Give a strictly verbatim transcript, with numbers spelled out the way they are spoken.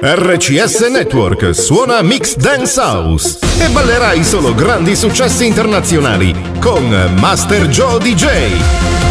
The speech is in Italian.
R C S Network suona Mix Dance House e ballerai solo grandi successi internazionali con Master Joe D J.